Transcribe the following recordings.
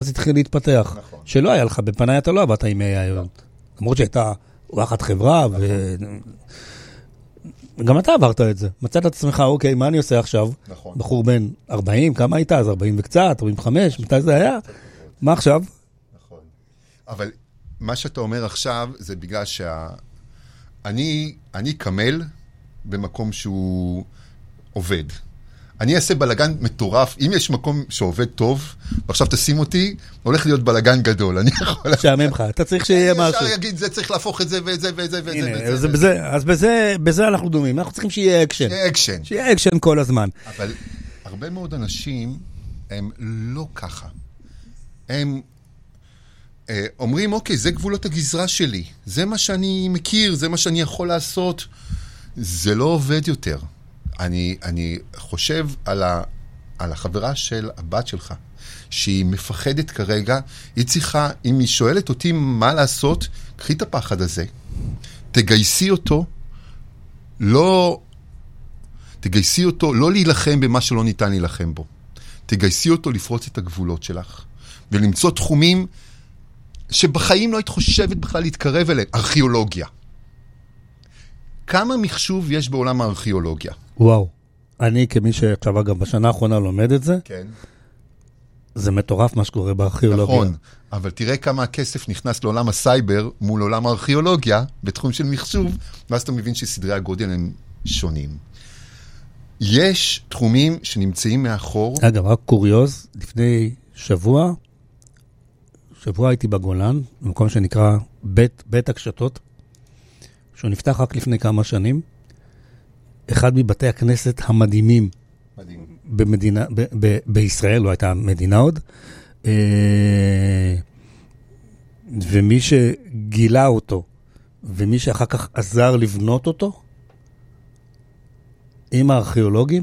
זה התחיל להתפתח. נכון. שלא היה לך, בפניי אתה לא עבדת עם AI. למרות שהייתה וואחת חברה, וגם אתה עברת את זה. מצאת את עצמך, אוקיי, מה אני עושה עכשיו? נכון. בחור בן 40, כמה היית? אז 40 וקצת, 45, מתי זה היה? מה עכשיו? נכון. אבל מה שאתה אומר עכשיו, זה בגלל אני קמל במקום שהוא עובד. אני אעשה בלגן מטורף. אם יש מקום שעובד טוב, ועכשיו תשים אותי, הולך להיות בלגן גדול. אני יכול... שעמם לך, אתה צריך שיהיה משהו. אפשר להגיד, זה צריך להפוך את זה וזה וזה וזה. הנה, אז בזה אנחנו דומים. אנחנו צריכים שיהיה אקשן. שיהיה אקשן. שיהיה אקשן כל הזמן. אבל הרבה מאוד אנשים הם לא ככה. הם אומרים, אוקיי, זה גבולות הגזרה שלי. זה מה שאני מכיר, זה מה שאני יכול לעשות. זה לא עובד יותר. אני חושב על החברה של הבת שלך, שהיא מפחדת כרגע, היא צריכה, אם היא שואלת אותי מה לעשות, קחי את הפחד הזה, תגייסי אותו לא להילחם במה שלא ניתן להילחם בו. תגייסי אותו לפרוץ את הגבולות שלך, ולמצוא תחומים שבחיים לא היית חושבת בכלל להתקרב אליהם. ארכיאולוגיה. כמה מחשוב יש בעולם הארכיאולוגיה? וואו. אני כמי שעכשיו גם בשנה האחרונה לומד את זה, כן. זה מטורף מה שקורה בארכיאולוגיה. נכון, אבל תראה כמה הכסף נכנס לעולם הסייבר מול עולם הארכיאולוגיה, בתחום של מחשוב, ואז אתה מבין שסדרי הגודל הם שונים. יש תחומים שנמצאים מאחור. אגב, רק קוריוז, לפני שבוע הייתי בגולן, במקום שנקרא בית הקשתות, שהוא נפתח רק לפני כמה שנים, אחד מבתי הכנסת המדהימים במדינה, בישראל, לא הייתה מדינה עוד, ומי שגילה אותו, ומי שאחר כך עזר לבנות אותו, עם הארכיאולוגים,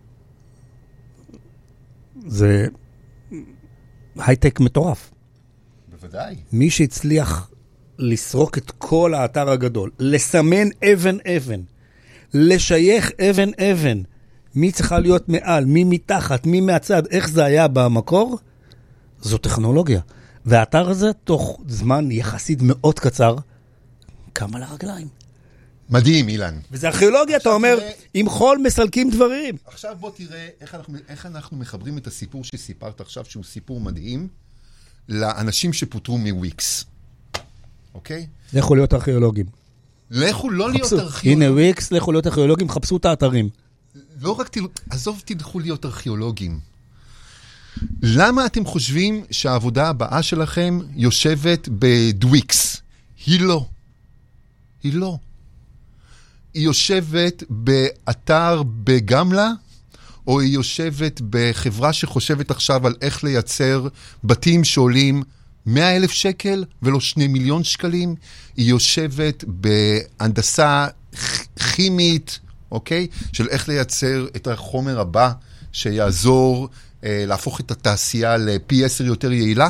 זה הייטק מטורף. בוודאי. מי שהצליח לסרוק את כל האתר הגדול, לסמן אבן, לשייך אבן, מי צריכה להיות מעל, מי מתחת, מי מהצד, איך זה היה במקור, זו טכנולוגיה. והאתר הזה, תוך זמן יחסית מאוד קצר, קם על הרגליים. מדהים, אילן. וזה ארכיאולוגיה, אתה אומר, עם חול מסלקים דברים. עכשיו בוא תראה איך אנחנו מחברים את הסיפור שסיפרת עכשיו, שהוא סיפור מדהים, לאנשים שפוטרו מוויקס. אוקיי? לכו להיות ארכיאולוגים. לכו לא להיות ארכיאולוגים. הנה וויקס, לכו להיות ארכיאולוגים, חפשו את האתרים. לא רק עזוב תלכו להיות ארכיאולוגים. למה אתם חושבים שהעבודה הבאה שלכם יושבת בדוויקס? היא לא. היא לא. היא יושבת באתר בגמלה, או היא יושבת בחברה שחושבת עכשיו על איך לייצר בתים שעולים 100,000 שקל ולא 2 מיליון שקלים. היא יושבת בהנדסה כימית, אוקיי? של איך לייצר את החומר הבא שיעזור להפוך את התעשייה לפי 10 יותר יעילה.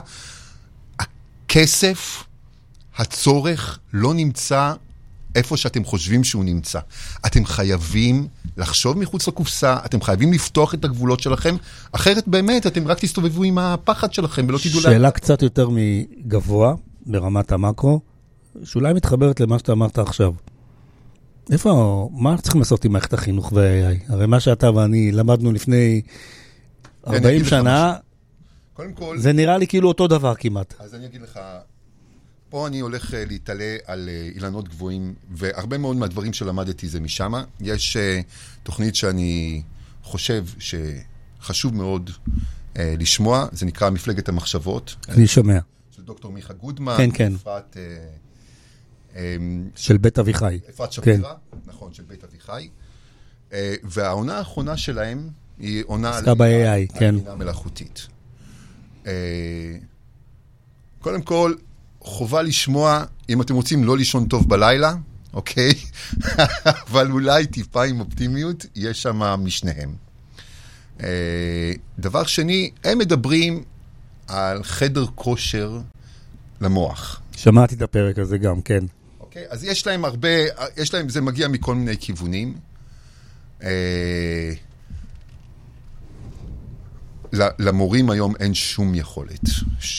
הכסף, הצורך לא נמצא איפה שאתם חושבים שהוא נמצא. אתם חייבים לחשוב מחוץ לקופסה, אתם חייבים לפתוח את הגבולות שלכם, אחרת באמת אתם רק תסתובבו עם הפחד שלכם ולא תדעו... שאלה קצת יותר מגבוה ברמת המקרו, שאולי מתחברת למה שאתה אמרת עכשיו. מה צריכים לעשות עם מערכת החינוך ו-AI? הרי מה שאתה ואני למדנו לפני 40 שנה, קודם כל, זה נראה לי כאילו אותו דבר כמעט. אז אני אגיד לך, פה אני הולך להתעלה על אילנות גבוהים, והרבה מאוד מהדברים שלמדתי זה משם. יש תוכנית שאני חושב שחשוב מאוד לשמוע, זה נקרא מפלגת המחשבות. אני שומע. של דוקטור מיכה גודמן. כן, כן. אפרת... של בית אביחי. אפרת שפירא, נכון, של בית אביחי. והעונה האחרונה שלהם היא עונה על בינה מלאכותית. קודם כל, חובה לשמוע, אם אתם רוצים לא לישון טוב בלילה, אוקיי? אבל אולי טיפה עם אופטימיות, יש שם משניהם. דבר שני, הם מדברים על חדר כושר למוח. שמעתי את הפרק הזה גם, כן. אוקיי? אז יש להם הרבה, זה מגיע מכל מיני כיוונים. למורים היום אין שום יכולת